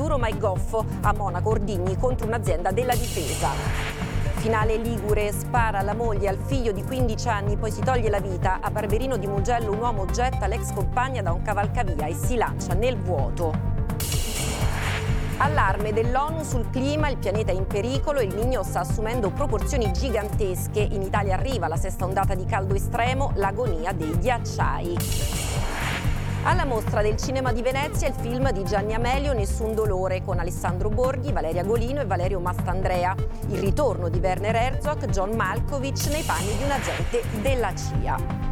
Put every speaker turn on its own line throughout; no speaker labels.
duro ma è goffo a Monaco Ordigni contro un'azienda della difesa. Finale ligure, spara alla moglie e al figlio di 15 anni, poi si toglie la vita. A Barberino di Mugello un uomo getta l'ex compagna da un cavalcavia e si lancia nel vuoto. Allarme dell'ONU sul clima, il pianeta è in pericolo e il Niño sta assumendo proporzioni gigantesche. In Italia arriva la sesta ondata di caldo estremo, l'agonia dei ghiacciai. Alla Mostra del Cinema di Venezia il film di Gianni Amelio Nessun dolore con Alessandro Borghi, Valeria Golino e Valerio Mastandrea. Il ritorno di Werner Herzog, John Malkovich nei panni di un agente della CIA.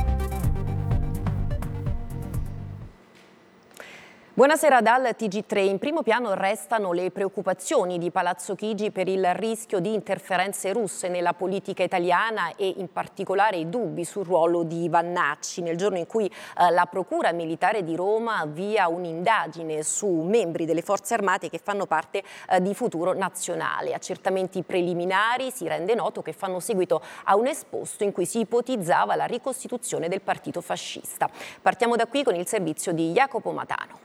Buonasera dal TG3. In primo piano restano le preoccupazioni di Palazzo Chigi per il rischio di interferenze russe nella politica italiana e in particolare i dubbi sul ruolo di Vannacci nel giorno in cui la Procura Militare di Roma avvia un'indagine su membri delle forze armate che fanno parte di Futuro Nazionale. Accertamenti preliminari si rende noto che fanno seguito a un esposto in cui si ipotizzava la ricostituzione del partito fascista. Partiamo da qui con il servizio di Jacopo Matano.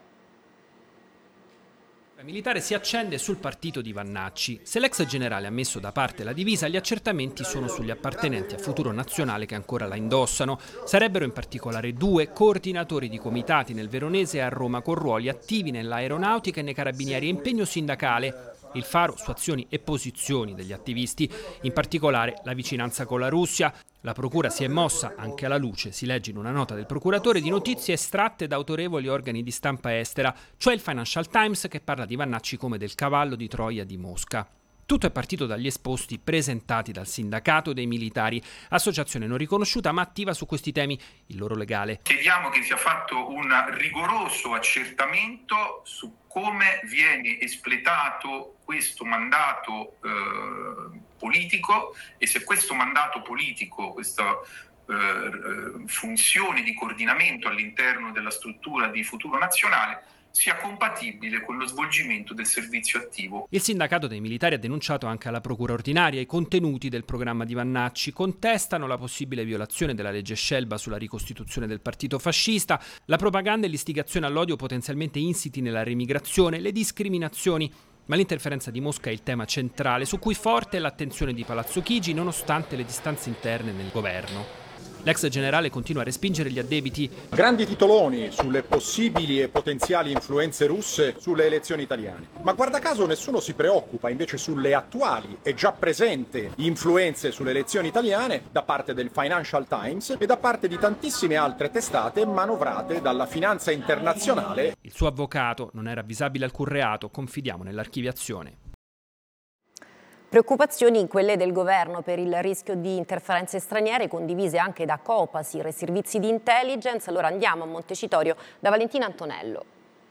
La militare si accende sul partito di Vannacci. Se l'ex generale ha messo da parte la divisa, gli accertamenti sono sugli appartenenti a Futuro Nazionale che ancora la indossano. Sarebbero in particolare 2 coordinatori di comitati nel Veronese e a Roma con ruoli attivi nell'aeronautica e nei carabinieri e impegno sindacale. Il faro su azioni e posizioni degli attivisti, in particolare la vicinanza con la Russia. La procura si è mossa, anche alla luce, si legge in una nota del procuratore, di notizie estratte da autorevoli organi di stampa estera, cioè il Financial Times che parla di Vannacci come del cavallo di Troia di Mosca. Tutto è partito dagli esposti presentati dal sindacato dei militari, associazione non riconosciuta ma attiva su questi temi, il loro legale.
Chiediamo che sia fatto un rigoroso accertamento su come viene espletato questo mandato politico e se questo mandato politico, questa funzione di coordinamento all'interno della struttura di Futuro Nazionale sia compatibile con lo svolgimento del servizio attivo.
Il sindacato dei militari ha denunciato anche alla procura ordinaria i contenuti del programma di Vannacci, contestano la possibile violazione della legge Scelba sulla ricostituzione del partito fascista, la propaganda e l'istigazione all'odio potenzialmente insiti nella remigrazione, le discriminazioni. Ma l'interferenza di Mosca è il tema centrale su cui forte è l'attenzione di Palazzo Chigi nonostante le distanze interne nel governo. L'ex generale continua a respingere gli addebiti.
Grandi titoloni sulle possibili e potenziali influenze russe sulle elezioni italiane. Ma guarda caso nessuno si preoccupa invece sulle attuali e già presenti influenze sulle elezioni italiane da parte del Financial Times e da parte di tantissime altre testate manovrate dalla finanza internazionale.
Il suo avvocato non era avvisabile alcun reato, confidiamo nell'archiviazione.
Preoccupazioni quelle del governo per il rischio di interferenze straniere condivise anche da Copasir e servizi di intelligence. Allora andiamo a Montecitorio da Valentina Antonello.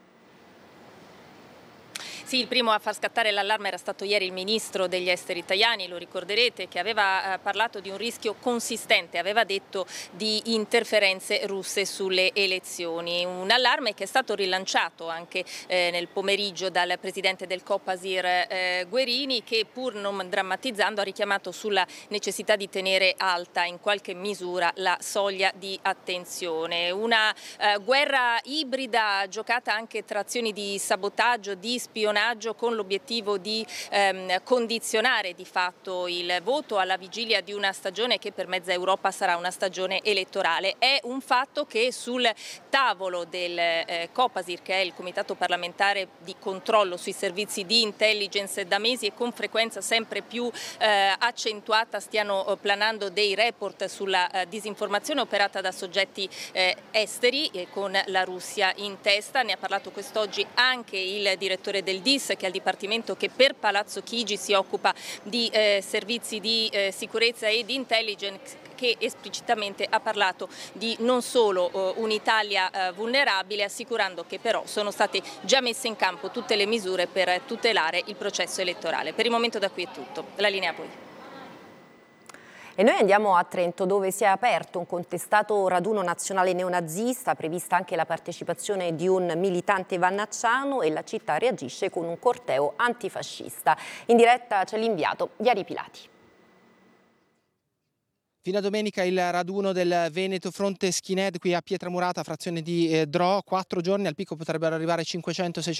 Sì, il primo a far scattare l'allarme era stato ieri il ministro degli esteri italiani, lo ricorderete, che aveva parlato di un rischio consistente, aveva detto di interferenze russe sulle elezioni. Un allarme che è stato rilanciato anche nel pomeriggio dal presidente del Copasir Guerini, che pur non drammatizzando ha richiamato sulla necessità di tenere alta in qualche misura la soglia di attenzione. Una guerra ibrida giocata anche tra azioni di sabotaggio, di spionaggio, con l'obiettivo di condizionare di fatto il voto alla vigilia di una stagione che per mezza Europa sarà una stagione elettorale. È un fatto che sul tavolo del Copasir, che è il comitato parlamentare di controllo sui servizi di intelligence, da mesi e con frequenza sempre più accentuata stiano planando dei report sulla disinformazione operata da soggetti esteri con la Russia in testa. Ne ha parlato quest'oggi anche il direttore del DIS, che è il dipartimento che per Palazzo Chigi si occupa di servizi di sicurezza e di intelligence, che esplicitamente ha parlato di non solo un'Italia vulnerabile, assicurando che però sono state già messe in campo tutte le misure per tutelare il processo elettorale. Per il momento da qui è tutto. La linea a voi.
E noi andiamo a Trento, dove si è aperto un contestato raduno nazionale neonazista, prevista anche la partecipazione di un militante vannacciano, e la città reagisce con un corteo antifascista. In diretta c'è l'inviato Iari Pilati.
Fino a domenica il raduno del Veneto Fronte Skinhead qui a Pietramurata, frazione di Dro, 4 giorni, al picco potrebbero arrivare 500-600